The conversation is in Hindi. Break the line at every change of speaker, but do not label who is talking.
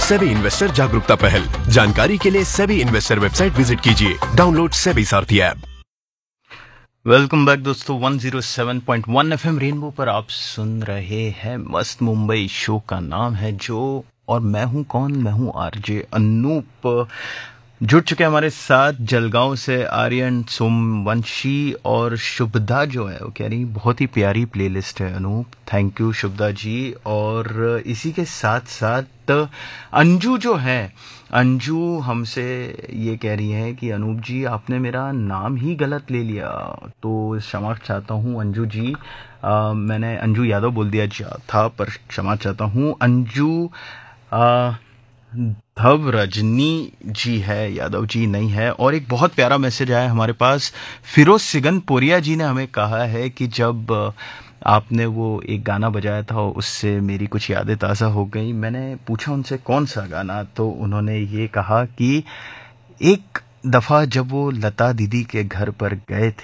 सेबी इन्वेस्टर जागरूकता पहल। जानकारी के लिए सेबी इन्वेस्टर वेबसाइट विजिट कीजिए। डाउनलोड सेबी सारथी ऐप।
वेलकम बैक दोस्तों, 107.1 एफएम रेनबो पर आप सुन रहे हैं मस्त मुंबई। शो का नाम है जो, और मैं हूं कौन? मैं हूं आरजे अनूप। जुड़ चुके हैं हमारे साथ जलगांव से आर्यन, सोमवंशी और शुभदा जो है वो कह रही बहुत ही प्यारी प्लेलिस्ट है अनूप। थैंक यू शुभदा जी। और इसी के साथ साथ अंजू जो है, अंजू हमसे ये कह रही है कि अनूप जी आपने मेरा नाम ही गलत ले लिया, तो क्षमा चाहता हूँ अंजू जी। मैंने अंजू यादव बोल दिया था, पर क्षमा चाहता हूँ। अंजू धव रजनी जी है, यादव जी नहीं है। और एक बहुत प्यारा मैसेज आया हमारे पास। फिरोज सिगनपुरिया जी ने हमें कहा है कि जब आपने वो एक गाना बजाया था उससे मेरी कुछ यादें ताज़ा हो गई। मैंने पूछा उनसे कौन सा गाना, तो उन्होंने ये कहा कि एक दफ़ा जब वो लता दीदी के घर पर गए थे